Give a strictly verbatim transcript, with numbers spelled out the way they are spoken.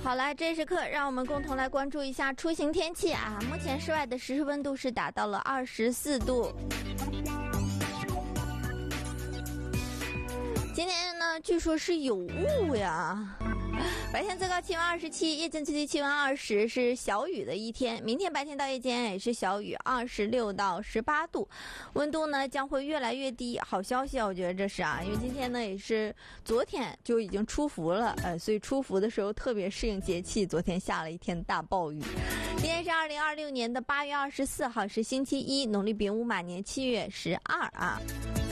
好了，这时刻让我们共同来关注一下出行天气啊。目前室外的实时温度是达到了二十四度。今天呢，据说是有雾呀。白天最高气温二十七，夜间最低气温二十，是小雨的一天。明天白天到夜间也是小雨，二十六到十八度，温度呢将会越来越低。好消息啊，我觉得这是啊，因为今天呢也是昨天就已经出伏了，呃，所以出伏的时候特别适应节气。昨天下了一天大暴雨。今天是二零二六年的八月二十四号，是星期一，农历丙午马年七月十二啊。